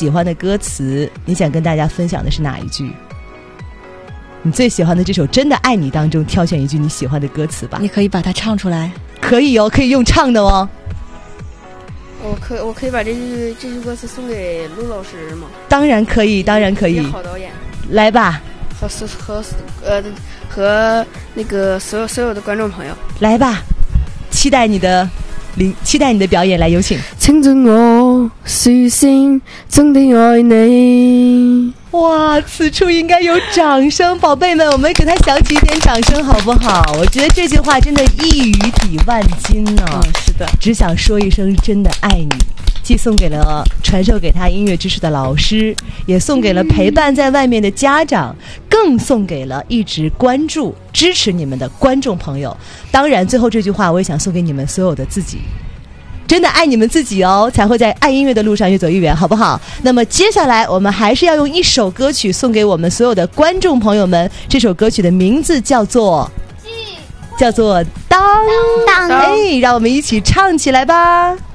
喜欢的歌词，你想跟大家分享的是哪一句？你最喜欢的这首《真的爱你》当中挑选一句你喜欢的歌词吧。 你可以把它唱出来。 可以哦，可以用唱的哦。 我可以把这句歌词送给陆老师吗？ 当然可以，当然可以。 好导演， 来吧。 和那个所有的观众朋友， 来吧，期待你的表演，来有请。 请准我说声真的爱你。 哇，此处应该有掌声，宝贝们，我们给他响起一点掌声好不好？我觉得这句话真的一语抵万金呢。 是的， 只想说一声真的爱你，既送给了传授给他音乐知识的老师，也送给了陪伴在外面的家长，更送给了一直关注支持你们的观众朋友。当然最后这句话我也想送给你们所有的自己，真的爱你们自己哦，才会在爱音乐的路上越走越远，好不好？那么接下来我们还是要用一首歌曲送给我们所有的观众朋友们，这首歌曲的名字叫做当，哎，让我们一起唱起来吧。